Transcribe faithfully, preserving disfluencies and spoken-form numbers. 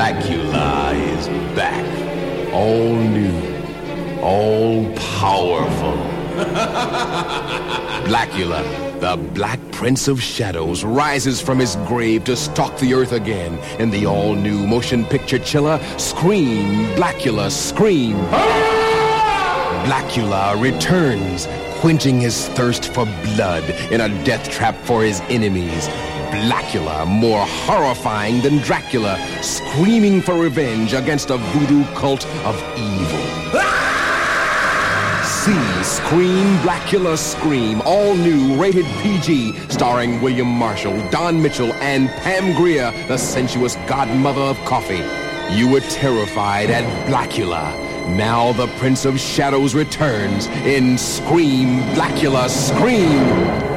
Blacula is back. All new. All powerful. Blacula, the Black Prince of Shadows, rises from his grave to stalk the earth again in the all-new motion picture chiller Scream, Blacula, Scream. Blacula returns, quenching his thirst for blood in a death trap for his enemies. Blacula, more horrifying than Dracula, screaming for revenge against a voodoo cult of evil. See Scream, Blacula, Scream, all new, rated P G, starring William Marshall, Don Mitchell, and Pam Grier, the sensuous godmother of coffee. You were terrified at Blacula. Now the Prince of Shadows returns in Scream, Blacula, Scream.